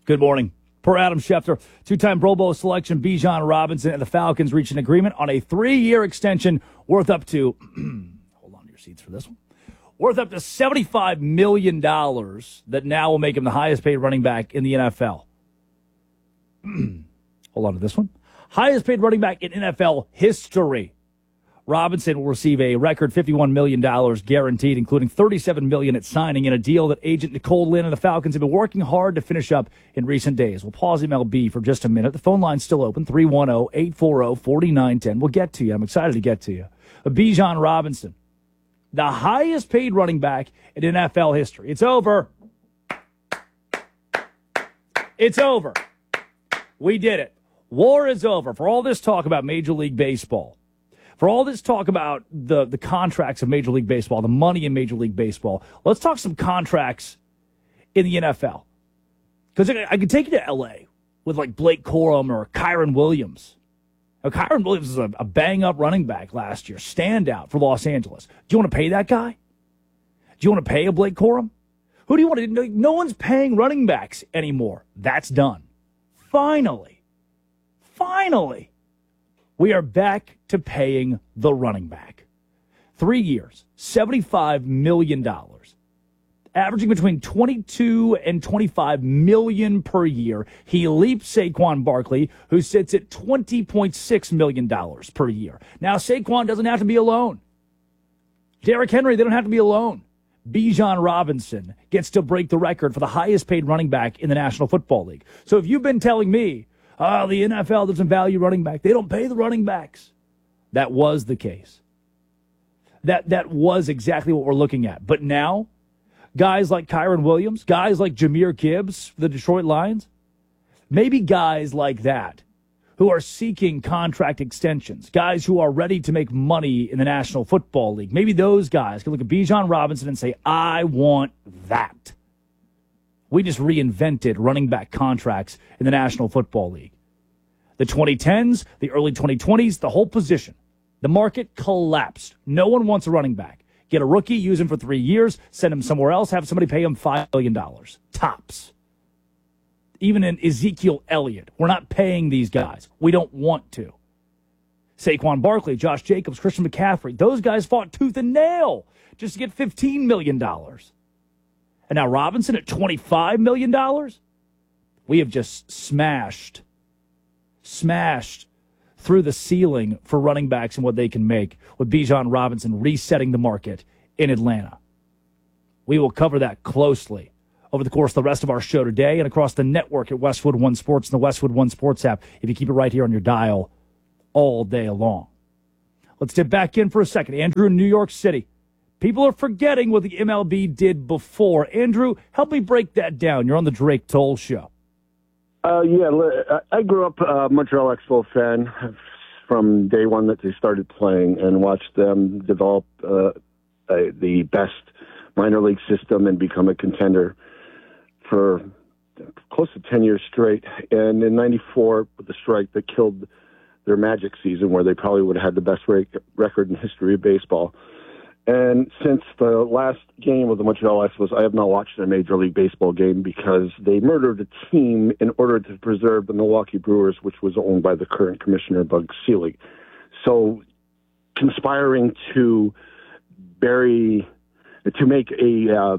Good morning. Per Adam Schefter, two-time Pro Bowl selection Bijan Robinson and the Falcons reached an agreement on a 3-year extension worth up to, hold on to your seats for this one, worth up to $75 million that now will make him the highest-paid running back in the NFL. Hold on to this one. Highest-paid running back in NFL history. Robinson will receive a record $51 million guaranteed, including $37 million at signing in a deal that agent Nicole Lynn and the Falcons have been working hard to finish up in recent days. We'll pause MLB for just a minute. The phone line's still open, 310-840-4910. We'll get to you. I'm excited to get to you. Bijan Robinson, the highest paid running back in NFL history. It's over. It's over. We did it. War is over. For all this talk about Major League Baseball, for all this talk about the contracts of Major League Baseball, the money in Major League Baseball, let's talk some contracts in the NFL. Because I could take you to L.A. with like Blake Corum or Kyron Williams. Now, Kyron Williams was a bang-up running back last year, standout for Los Angeles. Do you want to pay that guy? Do you want to pay a Blake Corum? Who do you want to? No one's paying running backs anymore. That's done. Finally, we are back to paying the running back. 3 years, $75 million, averaging between $22 and $25 million per year. He leaps Saquon Barkley, who sits at $20.6 million per year. Now, Saquon doesn't have to be alone. Derrick Henry, they don't have to be alone. Bijan Robinson gets to break the record for the highest paid running back in the National Football League. So if you've been telling me, the NFL doesn't value running back, they don't pay the running backs, that was the case. That was exactly what we're looking at. But now, guys like Kyron Williams, guys like Jahmyr Gibbs, the Detroit Lions, maybe guys like that who are seeking contract extensions, guys who are ready to make money in the National Football League, maybe those guys can look at Bijan Robinson and say, I want that. We just reinvented running back contracts in the National Football League. The 2010s, the early 2020s, the whole position. The market collapsed. No one wants a running back. Get a rookie, use him for 3 years, send him somewhere else, have somebody pay him $5 million. Tops. Even in Ezekiel Elliott, we're not paying these guys. We don't want to. Saquon Barkley, Josh Jacobs, Christian McCaffrey, those guys fought tooth and nail just to get $15 million. And now Robinson at $25 million? We have just smashed through the ceiling for running backs and what they can make with Bijan Robinson resetting the market in Atlanta. We will cover that closely over the course of the rest of our show today and across the network at Westwood One Sports and the Westwood One Sports app if you keep it right here on your dial all day long. Let's dip back in for a second. Andrew in New York City. People are forgetting what the MLB did before. Andrew, help me break that down. You're on the Drake Toll Show. I grew up a Montreal Expo fan from day one that they started playing and watched them develop the best minor league system and become a contender for close to 10 years straight. And in 94, with the strike that killed their magic season, where they probably would have had the best record in history of baseball. And since the last game of the Montreal Expos, I have not watched a Major League Baseball game because they murdered a team in order to preserve the Milwaukee Brewers, which was owned by the current commissioner, Bug Selig. So conspiring to make a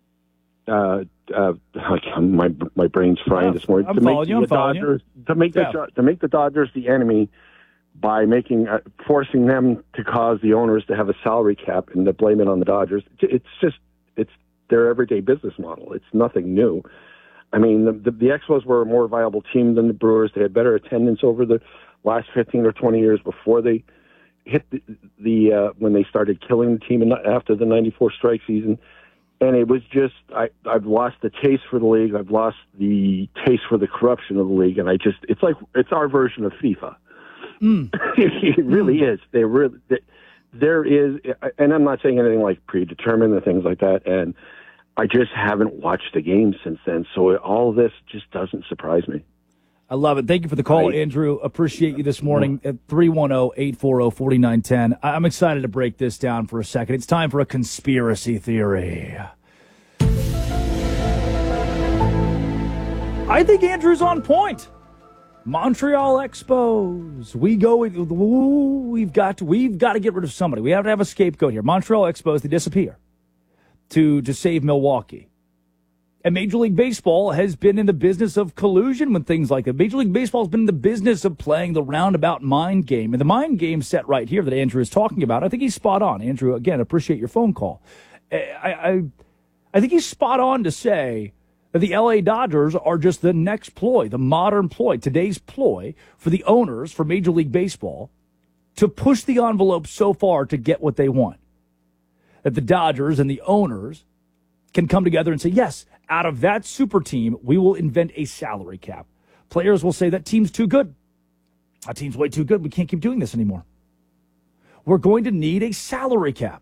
my brain's frying this morning. To make the Dodgers the enemy by forcing them to cause the owners to have a salary cap and to blame it on the Dodgers. It's their everyday business model. It's nothing new. I mean, the Expos were a more viable team than the Brewers. They had better attendance over the last 15 or 20 years before they hit when they started killing the team after the 94 strike season. And it was just, I've lost the taste for the league. I've lost the taste for the corruption of the league. And it's our version of FIFA. It really is. There is, and I'm not saying anything like predetermined and things like that. And I just haven't watched a game since then. So all of this just doesn't surprise me. I love it. Thank you for the call, Andrew. Appreciate you this morning at 310-840-4910. I'm excited to break this down for a second. It's time for a conspiracy theory. I think Andrew's on point. Montreal Expos. We've got to get rid of somebody. We have to have a scapegoat here. Montreal Expos, they disappear to save Milwaukee. And Major League Baseball has been in the business of collusion with things like that. Major League Baseball has been in the business of playing the roundabout mind game. And the mind game set right here that Andrew is talking about, I think he's spot on. Andrew, again, appreciate your phone call. I think he's spot on to say that the LA Dodgers are just the next ploy, the modern ploy, today's ploy for the owners, for Major League Baseball, to push the envelope so far to get what they want. That the Dodgers and the owners can come together and say, yes, out of that super team, we will invent a salary cap. Players will say that team's too good. That team's way too good. We can't keep doing this anymore. We're going to need a salary cap.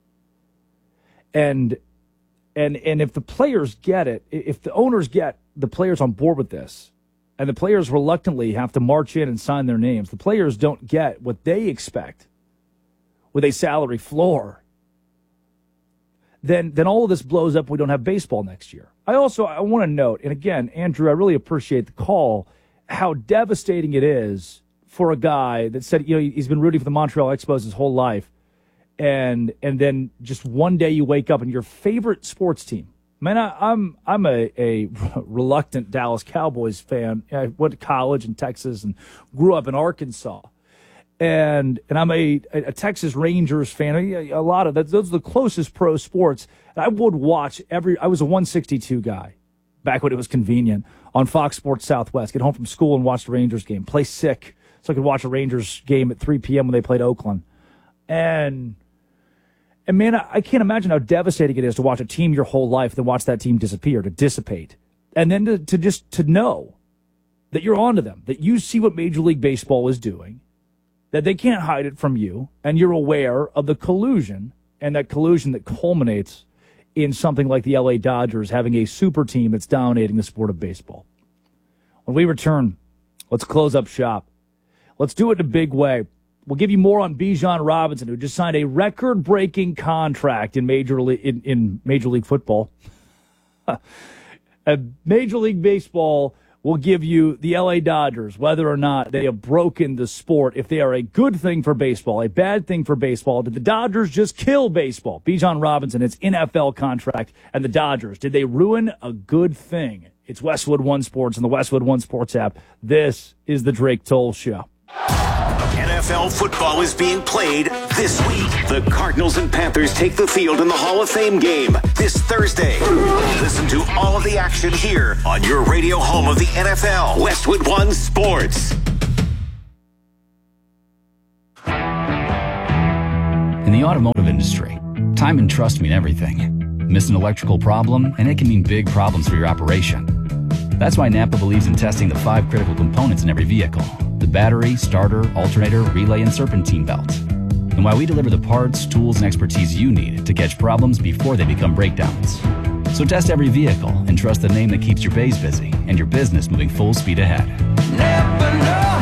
And if the players get it, if the owners get the players on board with this, and the players reluctantly have to march in and sign their names, the players don't get what they expect with a salary floor, then all of this blows up. We don't have baseball next year. I want to note, and again, Andrew, I really appreciate the call, how devastating it is for a guy that said, he's been rooting for the Montreal Expos his whole life. And then just one day you wake up and your favorite sports team. Man, I'm a reluctant Dallas Cowboys fan. I went to college in Texas and grew up in Arkansas. And I'm a Texas Rangers fan. A lot of that. Those are the closest pro sports. I would watch I was a 162 guy back when it was convenient on Fox Sports Southwest. Get home from school and watch the Rangers game. Play sick so I could watch a Rangers game at 3 p.m. when they played Oakland. And man, I can't imagine how devastating it is to watch a team your whole life, then watch that team disappear, to dissipate. And then to know that you're onto them, that you see what Major League Baseball is doing, that they can't hide it from you, and you're aware of the collusion, and that collusion that culminates in something like the LA Dodgers having a super team that's dominating the sport of baseball. When we return, let's close up shop. Let's do it in a big way. We'll give you more on Bijan Robinson, who just signed a record-breaking contract in Major League Football. Major League Baseball will give you the LA Dodgers, whether or not they have broken the sport, if they are a good thing for baseball, a bad thing for baseball. Did the Dodgers just kill baseball? Bijan Robinson, its NFL contract, and the Dodgers, did they ruin a good thing? It's Westwood One Sports and the Westwood One Sports app. This is the Drake Toll Show. NFL football is being played this week. The Cardinals and Panthers take the field in the Hall of Fame game this Thursday. Listen to all of the action here on your radio home of the NFL, Westwood One Sports. In the automotive industry, time and trust mean everything. Miss an electrical problem, and it can mean big problems for your operation. That's why Napa believes in testing the 5 critical components in every vehicle: the battery, starter, alternator, relay, and serpentine belt. And why we deliver the parts, tools, and expertise you need to catch problems before they become breakdowns. So test every vehicle and trust the name that keeps your bays busy and your business moving full speed ahead. Never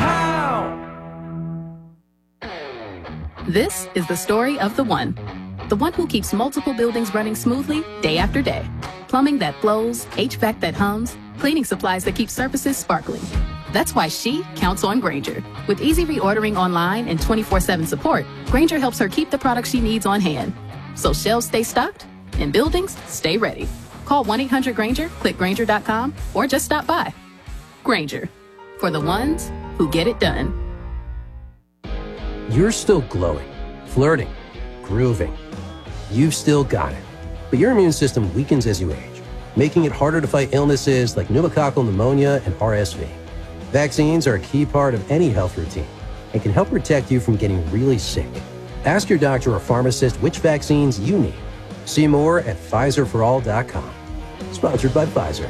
know how. This is the story of the one who keeps multiple buildings running smoothly day after day. Plumbing that flows, HVAC that hums, cleaning supplies that keep surfaces sparkling. That's why she counts on Grainger. With easy reordering online and 24/7 support, Grainger helps her keep the products she needs on hand. So shelves stay stocked and buildings stay ready. Call 1-800-GRAINGER, click Grainger.com, or just stop by. Grainger, for the ones who get it done. You're still glowing, flirting, grooving. You've still got it. But your immune system weakens as you age, making it harder to fight illnesses like pneumococcal pneumonia and RSV. Vaccines are a key part of any health routine and can help protect you from getting really sick. Ask your doctor or pharmacist which vaccines you need. See more at PfizerForAll.com. Sponsored by Pfizer.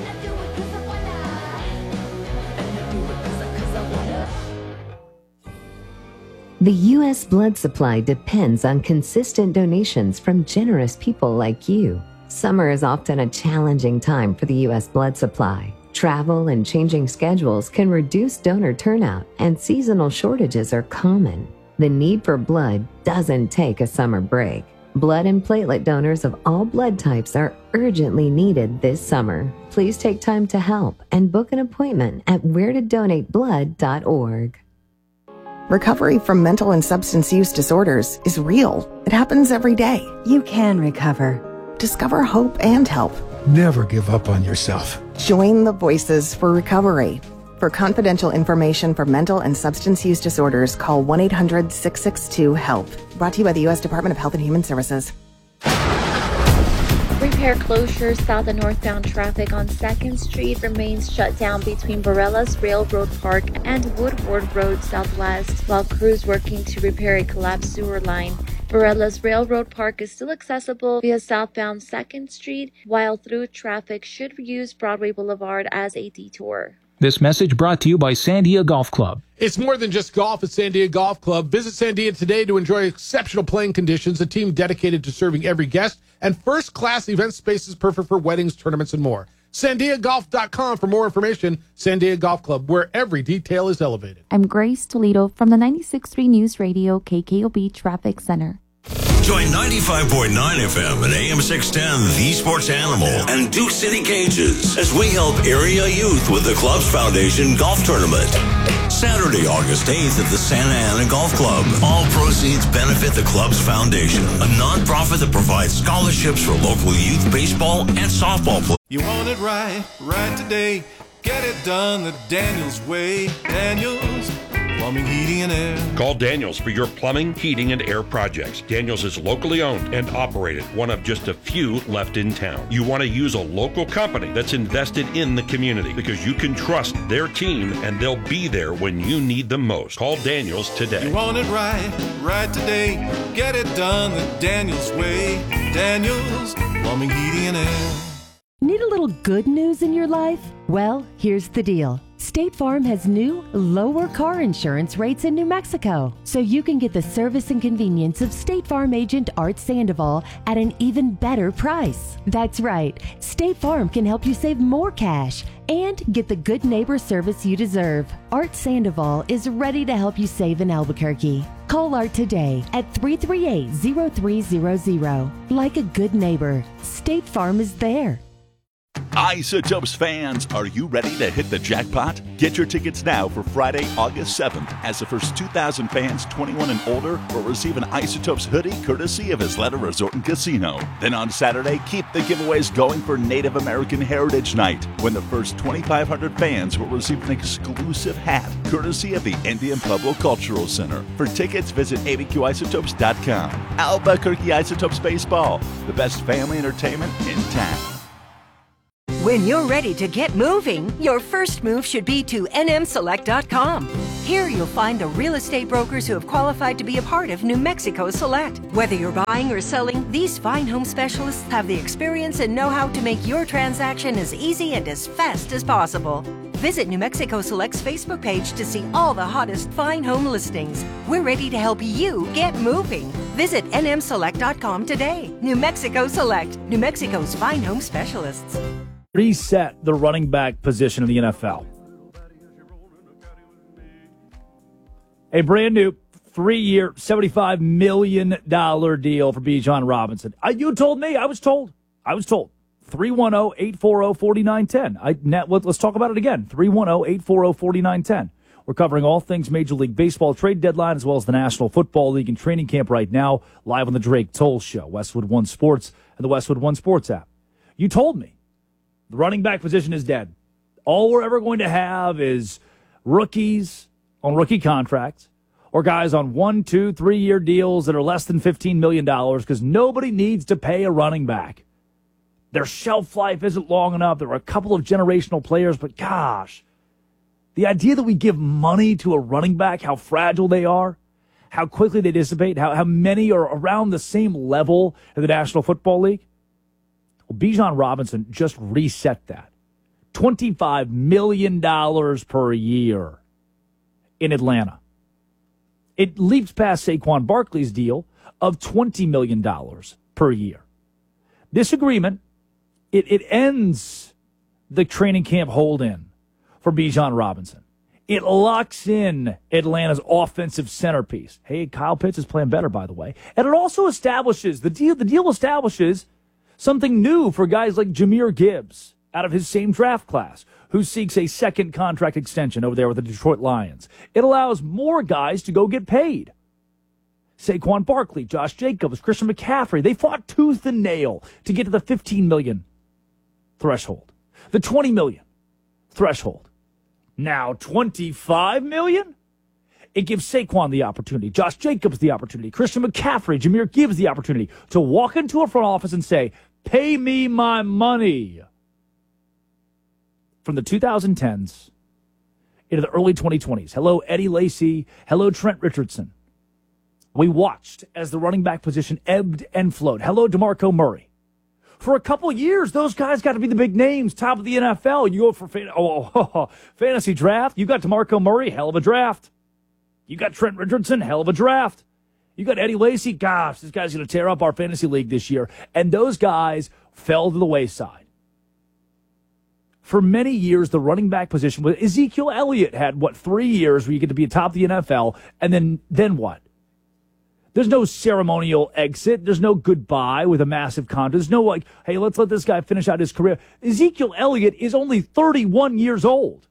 The U.S. blood supply depends on consistent donations from generous people like you. Summer is often a challenging time for the U.S. blood supply. Travel and changing schedules can reduce donor turnout, and seasonal shortages are common. The need for blood doesn't take a summer break. Blood and platelet donors of all blood types are urgently needed this summer. Please take time to help and book an appointment at wheretodonateblood.org. Recovery from mental and substance use disorders is real. It happens every day. You can recover. Discover hope and help. Never give up on yourself. Join the Voices for Recovery. For confidential information for mental and substance use disorders, call 1-800-662-HELP. Brought to you by the U.S. Department of Health and Human Services. Repair closures south and northbound traffic on 2nd Street remains shut down between Barelas Railroad Park and Woodward Road Southwest, while crews working to repair a collapsed sewer line. Barelas Railroad Park is still accessible via southbound 2nd Street, while through traffic should use Broadway Boulevard as a detour. This message brought to you by Sandia Golf Club. It's more than just golf at Sandia Golf Club. Visit Sandia today to enjoy exceptional playing conditions, a team dedicated to serving every guest, and first-class event spaces perfect for weddings, tournaments, and more. SandiaGolf.com for more information. Sandia Golf Club, where every detail is elevated. I'm Grace Toledo from the 96.3 News Radio KKOB Traffic Center. Join 95.9 FM and AM 610, The Sports Animal, and Duke City Cages as we help area youth with the Clubs Foundation Golf Tournament. Saturday, August 8th at the Santa Ana Golf Club. All proceeds benefit the Clubs Foundation, a nonprofit that provides scholarships for local youth baseball and softball players. You want it right today. Get it done the Daniels way. Daniels Plumbing, Heating, and Air. Call Daniels for your plumbing, heating, and air projects. Daniels is locally owned and operated, one of just a few left in town. You want to use a local company that's invested in the community because you can trust their team and they'll be there when you need them most. Call Daniels today. You want it right today. Get it done the Daniels way. Daniels Plumbing, Heating, and Air. Need a little good news in your life? Well, here's the deal. State Farm has new, lower car insurance rates in New Mexico, so you can get the service and convenience of State Farm agent Art Sandoval at an even better price. That's right, State Farm can help you save more cash and get the good neighbor service you deserve. Art Sandoval is ready to help you save in Albuquerque. Call Art today at 338-0300. Like a good neighbor, State Farm is there. Isotopes fans, are you ready to hit the jackpot? Get your tickets now for Friday, August 7th, as the first 2,000 fans 21 and older will receive an Isotopes hoodie courtesy of Isleta Resort and Casino. Then on Saturday, keep the giveaways going for Native American Heritage Night, when the first 2,500 fans will receive an exclusive hat courtesy of the Indian Pueblo Cultural Center. For tickets, visit abqisotopes.com. Albuquerque Isotopes Baseball, the best family entertainment in town. When you're ready to get moving, your first move should be to nmselect.com. Here you'll find the real estate brokers who have qualified to be a part of New Mexico Select. Whether you're buying or selling, these fine home specialists have the experience and know-how to make your transaction as easy and as fast as possible. Visit New Mexico Select's Facebook page to see all the hottest fine home listings. We're ready to help you get moving. Visit nmselect.com today. New Mexico Select, New Mexico's fine home specialists. Reset the running back position of the NFL. A brand new 3-year, $75 million deal for Bijan Robinson. You told me. I was told. 310-840-4910. Let's talk about it again. 310-840-4910. We're covering all things Major League Baseball trade deadline as well as the National Football League and training camp right now, live on the Drake Toll Show, Westwood One Sports, and the Westwood One Sports app. You told me. The running back position is dead. All we're ever going to have is rookies on rookie contracts or guys on 1, 2, 3-year deals that are less than $15 million because nobody needs to pay a running back. Their shelf life isn't long enough. There are a couple of generational players, but gosh, the idea that we give money to a running back, how fragile they are, how quickly they dissipate, how many are around the same level in the National Football League. Well, Bijan Robinson just reset that. $25 million per year in Atlanta. It leaps past Saquon Barkley's deal of $20 million per year. This agreement, it ends the training camp hold-in for Bijan Robinson. It locks in Atlanta's offensive centerpiece. Hey, Kyle Pitts is playing better, by the way. And it also establishes, the deal establishes something new for guys like Jahmyr Gibbs out of his same draft class, who seeks a second contract extension over there with the Detroit Lions. It allows more guys to go get paid. Saquon Barkley, Josh Jacobs, Christian McCaffrey, they fought tooth and nail to get to the $15 million threshold, the $20 million threshold. Now $25 million? It gives Saquon the opportunity, Josh Jacobs the opportunity, Christian McCaffrey, Jahmyr Gibbs the opportunity to walk into a front office and say, pay me my money. From the 2010s into the early 2020s. Hello, Eddie Lacy. Hello, Trent Richardson. We watched as the running back position ebbed and flowed. Hello, DeMarco Murray. For a couple of years, those guys got to be the big names, top of the NFL. You go for fantasy draft. You got DeMarco Murray, hell of a draft. You got Trent Richardson, hell of a draft. You got Eddie Lacy. Gosh, this guy's going to tear up our fantasy league this year. And those guys fell to the wayside. For many years, the running back position, Ezekiel Elliott had, 3 years where you get to be atop the NFL, and then what? There's no ceremonial exit. There's no goodbye with a massive contract. There's no hey, let's let this guy finish out his career. Ezekiel Elliott is only 31 years old.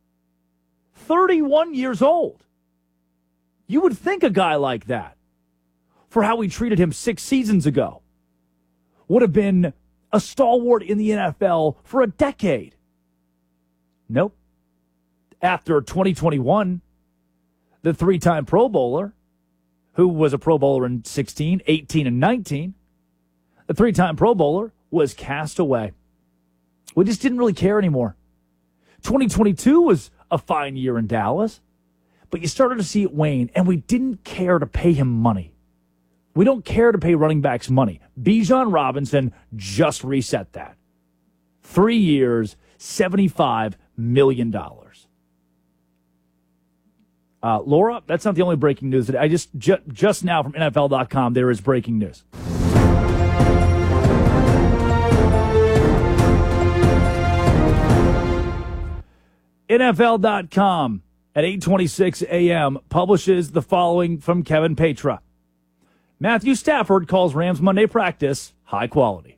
31 years old. You would think a guy like that, for how we treated him 6 seasons ago, would have been a stalwart in the NFL for a decade. Nope. After 2021, the 3-time Pro Bowler, who was a Pro Bowler in 16, 18, and 19, the 3-time Pro Bowler was cast away. We just didn't really care anymore. 2022 was a fine year in Dallas, but you started to see it wane, and we didn't care to pay him money. We don't care to pay running backs money. Bijan Robinson just reset that. 3 years, $75 million. Laura, that's not the only breaking news. I just now from NFL.com, there is breaking news. NFL.com at 8:26 a.m. publishes the following from Kevin Petra. Matthew Stafford calls Rams Monday practice high quality.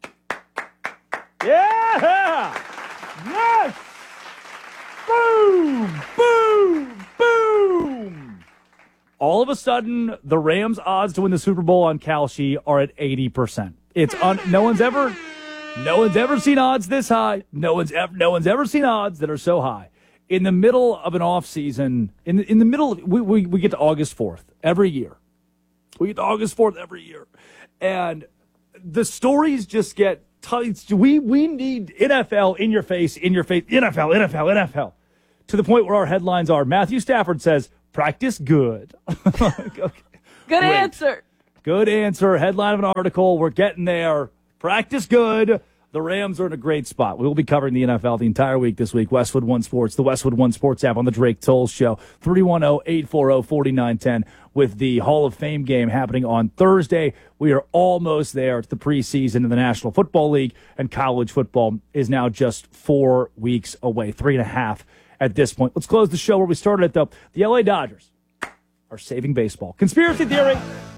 Yeah! Yes! Boom! Boom! Boom! All of a sudden, the Rams' odds to win the Super Bowl on Kalshi are at 80%. It's no one's ever seen odds this high. No one's ever seen odds that are so high. In the middle of an off season, in the middle, we get to August 4th every year. We get to August 4th every year, and the stories just get tight. We need NFL in your face, NFL. To the point where our headlines are, Matthew Stafford says, practice good. Okay. Good answer. Good answer. Headline of an article. We're getting there. Practice good. The Rams are in a great spot. We will be covering the NFL the entire week this week. Westwood One Sports, the Westwood One Sports app on the Drake Toll Show. 310-840-4910 with the Hall of Fame game happening on Thursday. We are almost there. It's the preseason of the National Football League, and college football is now just 4 weeks away, 3.5 at this point. Let's close the show where we started it, though. The LA Dodgers are saving baseball. Conspiracy theory.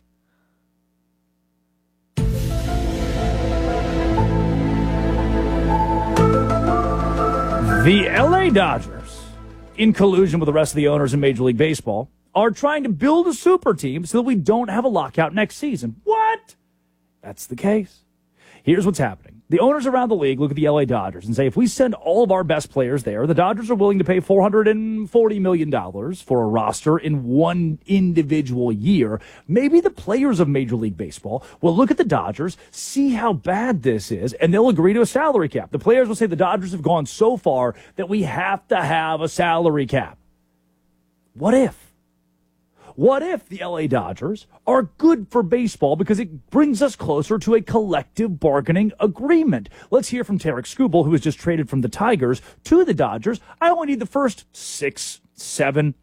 The LA Dodgers, in collusion with the rest of the owners in Major League Baseball, are trying to build a super team so that we don't have a lockout next season. What? That's the case. Here's what's happening. The owners around the league look at the LA Dodgers and say, if we send all of our best players there, the Dodgers are willing to pay $440 million for a roster in one individual year. Maybe the players of Major League Baseball will look at the Dodgers, see how bad this is, and they'll agree to a salary cap. The players will say the Dodgers have gone so far that we have to have a salary cap. What if? What if the LA Dodgers are good for baseball because it brings us closer to a collective bargaining agreement? Let's hear from Tarek Skubal, who was just traded from the Tigers to the Dodgers. I only need the first 6, 7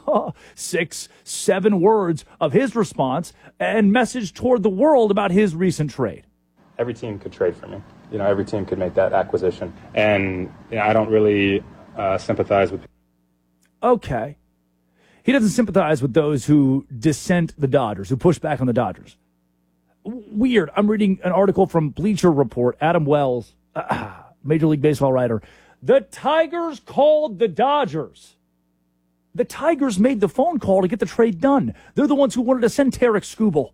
words of his response and message toward the world about his recent trade. Every team could trade for me. Every team could make that acquisition. And I don't really sympathize with. Okay. He doesn't sympathize with those who dissent the Dodgers, who push back on the Dodgers. Weird. I'm reading an article from Bleacher Report. Adam Wells, Major League Baseball writer. The Tigers called the Dodgers. The Tigers made the phone call to get the trade done. They're the ones who wanted to send Tarek Skubal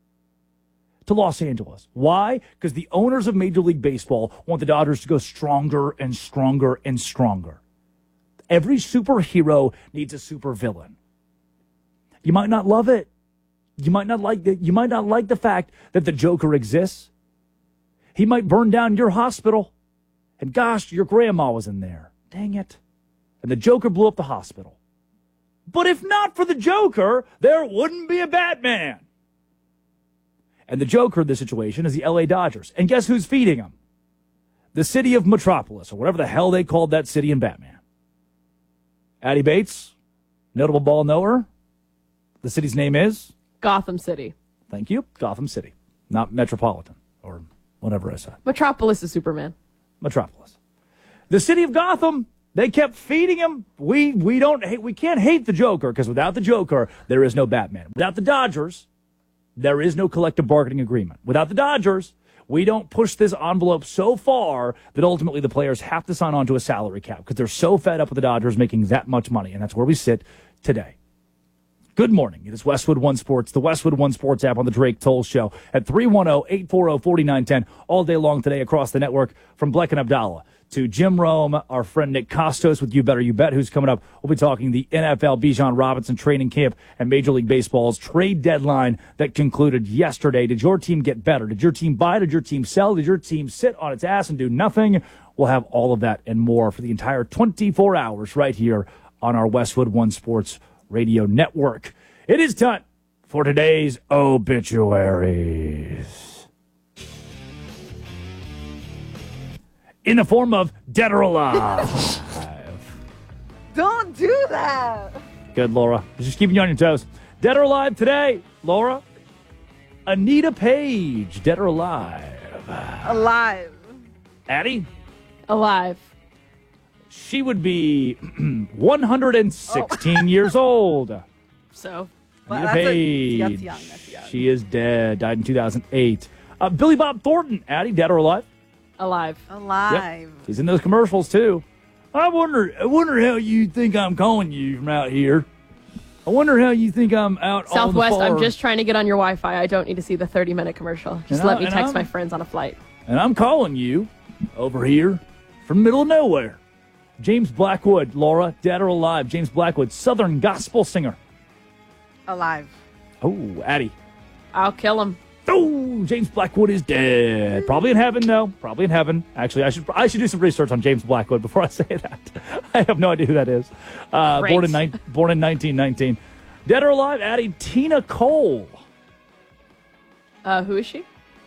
to Los Angeles. Why? Because the owners of Major League Baseball want the Dodgers to go stronger and stronger and stronger. Every superhero needs a supervillain. You might not love it. You might not like the fact that the Joker exists. He might burn down your hospital. And gosh, your grandma was in there. Dang it. And the Joker blew up the hospital. But if not for the Joker, there wouldn't be a Batman. And the Joker in this situation is the LA Dodgers. And guess who's feeding him? The city of Metropolis, or whatever the hell they called that city in Batman. Addie Bates, notable ball knower. The city's name is? Gotham City. Thank you. Gotham City. Not Metropolitan, or whatever I said. Metropolis is Superman. Metropolis. The city of Gotham, they kept feeding him. We can't hate the Joker, because without the Joker, there is no Batman. Without the Dodgers, there is no collective bargaining agreement. Without the Dodgers, we don't push this envelope so far that ultimately the players have to sign on to a salary cap because they're so fed up with the Dodgers making that much money, and that's where we sit today. Good morning. It is Westwood One Sports, the Westwood One Sports app on the Drake Toll Show at 310-840-4910 all day long today across the network. From Bleck and Abdallah to Jim Rome, our friend Nick Costos with You Better You Bet, who's coming up. We'll be talking the NFL Bijan Robinson training camp and Major League Baseball's trade deadline that concluded yesterday. Did your team get better? Did your team buy? Did your team sell? Did your team sit on its ass and do nothing? We'll have all of that and more for the entire 24 hours right here on our Westwood One Sports Radio Network. It is time for today's obituaries. In the form of Dead or Alive. Don't do that. Good, Laura. Just keeping you on your toes. Dead or Alive today, Laura. Anita Page, Dead or Alive? Alive. Addie? Alive. She would be 116 years old. So, Anita Page. That's young. She is dead. Died in 2008. Billy Bob Thornton, Addie, dead or alive? Alive. Alive. Yep. He's in those commercials too. I wonder how you think I'm calling you from out here. I wonder how you think I'm out Southwest, on the far... I'm just trying to get on your Wi-Fi. I don't need to see the 30-minute commercial. Just let me text my friends on a flight. And I'm calling you over here from the middle of nowhere. James Blackwood, Laura, dead or alive? James Blackwood, Southern gospel singer. Alive. Oh, Addie. I'll kill him. Oh, James Blackwood is dead. Probably in heaven, though. Probably in heaven. Actually, I should do some research on James Blackwood before I say that. I have no idea who that is. Born in 1919. Dead or alive, Addie? Tina Cole. Who is she?